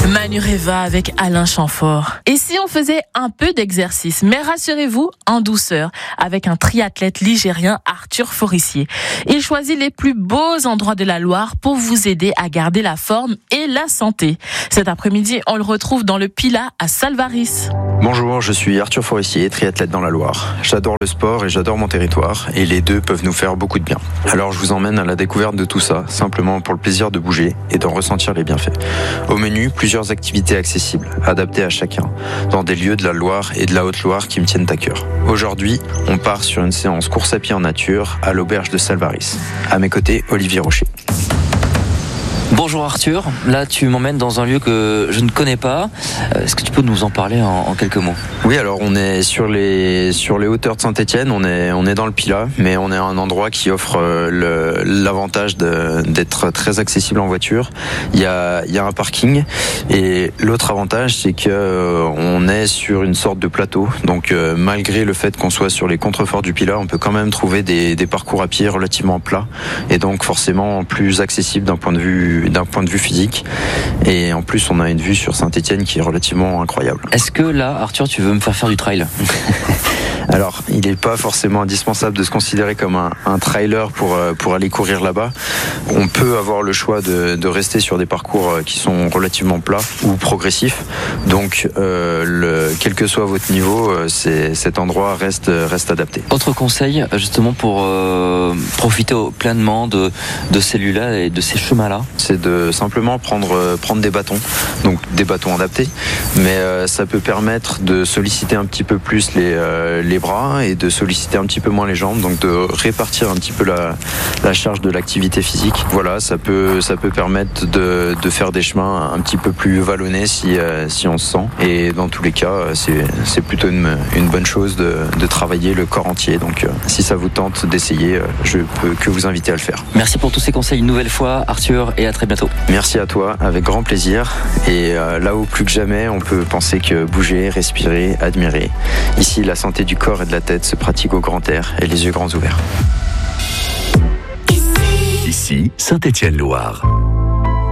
Manureva avec Alain Chamfort. Et si on faisait un peu d'exercice, mais rassurez-vous, en douceur, avec un triathlète ligérien, Arthur Forissier. Il choisit les plus beaux endroits de la Loire pour vous aider à garder la forme et la santé. Cet après-midi, on le retrouve dans le Pilat à Salvaris. Bonjour, je suis Arthur Forissier, triathlète dans la Loire. J'adore le sport et j'adore mon territoire, et les deux peuvent nous faire beaucoup de bien. Alors je vous emmène à la découverte de tout ça, simplement pour le plaisir de bouger et d'en ressentir les bienfaits. Au menu, plusieurs activités accessibles, adaptées à chacun, dans des lieux de la Loire et de la Haute-Loire qui me tiennent à cœur. Aujourd'hui, on part sur une séance course à pied en nature à l'auberge de Salvaris. À mes côtés, Olivier Rocher. Bonjour Arthur, là tu m'emmènes dans un lieu que je ne connais pas. Est-ce que tu peux nous en parler en quelques mots ? Oui, alors on est sur les hauteurs de Saint-Étienne, on est dans le Pilat, mais on est à un endroit qui offre l'avantage d'être très accessible en voiture. Il y a un parking, et l'autre avantage c'est que on est sur une sorte de plateau. Donc malgré le fait qu'on soit sur les contreforts du Pilat, on peut quand même trouver des parcours à pied relativement plats, et donc forcément plus accessible d'un point de vue physique, et en plus on a une vue sur Saint-Étienne qui est relativement incroyable. Est-ce que là, Arthur, tu veux me faire du trail ? Alors, il n'est pas forcément indispensable de se considérer comme un trailer pour aller courir là-bas. On peut avoir le choix de rester sur des parcours qui sont relativement plats ou progressifs. Donc, quel que soit votre niveau, cet endroit reste adapté. Autre conseil, justement, pour profiter pleinement de ces lieux-là et de ces chemins-là ? C'est de simplement prendre des bâtons, donc des bâtons adaptés, mais ça peut permettre de solliciter un petit peu plus les bras et de solliciter un petit peu moins les jambes, donc de répartir un petit peu la charge de l'activité physique. Voilà, ça peut permettre de faire des chemins un petit peu plus vallonnés si on se sent, et dans tous les cas c'est plutôt une bonne chose de travailler le corps entier. Donc si ça vous tente d'essayer, je peux que vous inviter à le faire. Merci pour tous ces conseils une nouvelle fois Arthur, et à très bientôt. Merci à toi, avec grand plaisir, et là où plus que jamais on peut penser que bouger, respirer, admirer. Ici, la santé du corps et de la tête se pratique au grand air et les yeux grands ouverts. Ici, Saint-Étienne-Loire.